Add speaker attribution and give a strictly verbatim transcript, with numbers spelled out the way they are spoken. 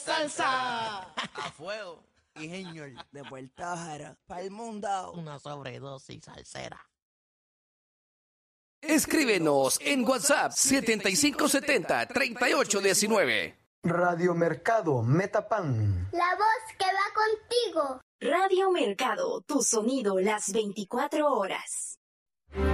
Speaker 1: salsa.
Speaker 2: A fuego.
Speaker 1: Y señor, de Puerto Jara, para el mundo.
Speaker 3: Una sobredosis salsera.
Speaker 4: Escríbenos en WhatsApp setenta y cinco setenta, treinta y ocho diecinueve.
Speaker 5: Radio Mercado Metapan.
Speaker 6: La voz que va contigo.
Speaker 7: Radio Mercado, tu sonido las veinticuatro horas.